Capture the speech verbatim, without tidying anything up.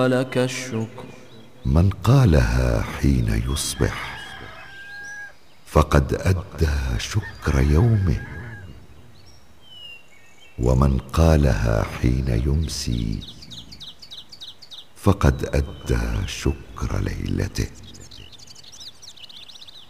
ولك الشكر. من قالها حين يصبح فقد أدى شكر يومه، ومن قالها حين يمسي فقد أدى شكر ليلته.